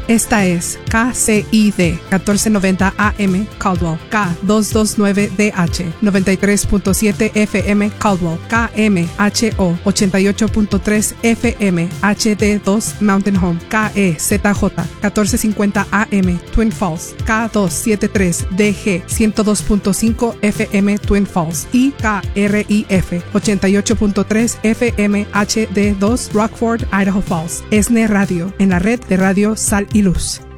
Esta es KCID 1490 AM Caldwell, K229DH 93.7 FM Caldwell, KMHO 88.3 FM HD2 Mountain Home, KEZJ 1450 AM Twin Falls, K273DG 102.5 FM Twin Falls y KRIF 88.3 FM HD2 Rockford, Idaho Falls. ESNE Radio, en la red de Radio Sal y Luz.